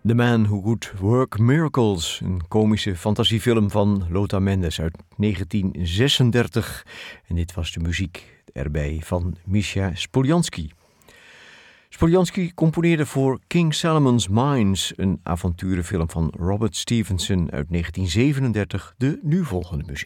The Man Who Could Work Miracles, een komische fantasiefilm van Lothar Mendes uit 1936. En dit was de muziek erbij van Misha Spoljansky. Spoljansky componeerde voor King Solomon's Mines, een avonturenfilm van Robert Stevenson uit 1937, de nu volgende muziek.